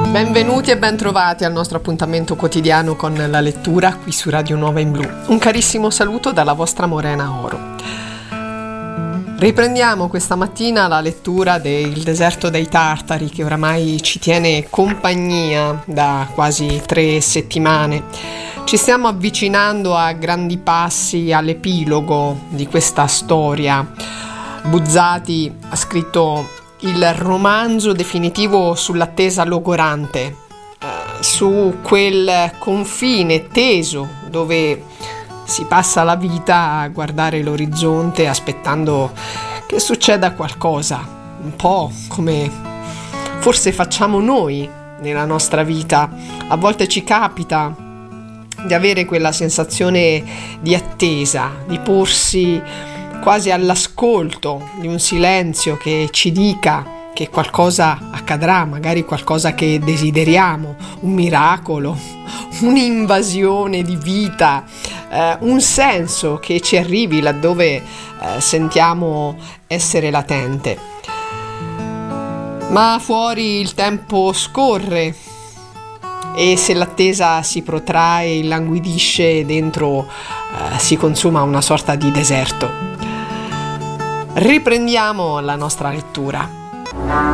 Benvenuti e bentrovati al nostro appuntamento quotidiano con la lettura qui su Radio Nuova in Blu. Un carissimo saluto dalla vostra Morena Oro. Riprendiamo questa mattina la lettura del Deserto dei Tartari, che oramai ci tiene compagnia da quasi 3 settimane. Ci stiamo avvicinando a grandi passi all'epilogo di questa storia. Buzzati ha scritto il romanzo definitivo sull'attesa logorante, su quel confine teso dove si passa la vita a guardare l'orizzonte aspettando che succeda qualcosa, un po' come forse facciamo noi nella nostra vita. A volte ci capita di avere quella sensazione di attesa, di porsi quasi all'ascolto di un silenzio che ci dica che qualcosa accadrà, magari qualcosa che desideriamo, un miracolo, un'invasione di vita, un senso che ci arrivi laddove sentiamo essere latente. Ma fuori il tempo scorre e se l'attesa si protrae e illanguidisce, dentro si consuma una sorta di deserto. Riprendiamo la nostra lettura.